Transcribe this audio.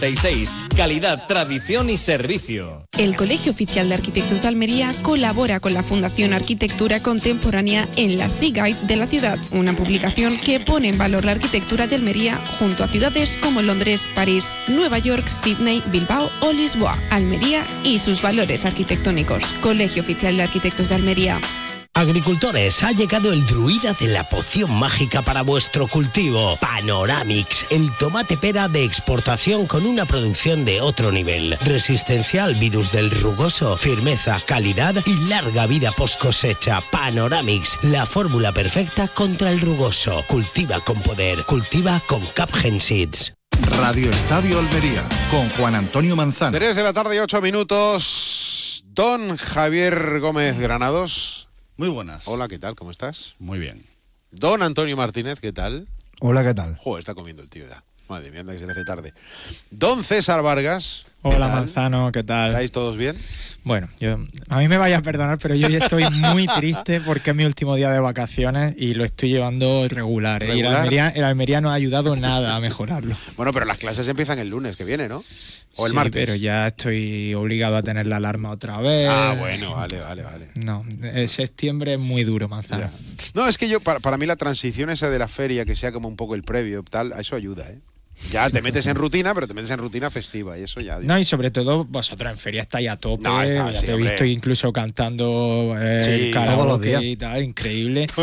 Calidad, tradición y servicio. El Colegio Oficial de Arquitectos de Almería colabora con la Fundación Arquitectura Contemporánea en la Sea Guide de la ciudad, una publicación que pone en valor la arquitectura de Almería junto a ciudades como Londres, París, Nueva York, Sydney, Bilbao o Lisboa. Almería y sus valores arquitectónicos. Colegio Oficial de Arquitectos de Almería. Agricultores, ha llegado el druida de la poción mágica para vuestro cultivo. Panoramix, el tomate pera de exportación con una producción de otro nivel. Resistencia al virus del rugoso, firmeza, calidad y larga vida post cosecha. Panoramix, la fórmula perfecta contra el rugoso. Cultiva con poder, cultiva con Capgen Seeds. Radio Estadio Almería, con Juan Antonio Manzano. 3 de la tarde y 8 minutos. Don Javier Gómez Granados. Muy buenas. Hola, ¿qué tal? ¿Cómo estás? Muy bien. Don Antonio Martínez, ¿qué tal? Hola, ¿qué tal? Joder, está comiendo el tío ya. Madre mía, anda que se le hace tarde. Don César Vargas. Hola, Manzano, ¿qué tal? ¿Estáis todos bien? Bueno, a mí me vaya a perdonar, pero yo ya estoy muy triste porque es mi último día de vacaciones y lo estoy llevando regular. Y el Almería no ha ayudado nada a mejorarlo. Bueno, pero las clases empiezan el lunes que viene, ¿no? O el martes. Pero ya estoy obligado a tener la alarma otra vez. Ah, bueno, vale. No, septiembre es muy duro, Manzano. Ya. No, es que para mí la transición esa de la feria, que sea como un poco el previo, tal, eso ayuda, ¿eh? Ya te metes en rutina, pero te metes en rutina festiva y eso ya... No, y sobre todo vosotros en feria estáis a tope. No, te he visto incluso cantando sí, karaoke y tal, increíble.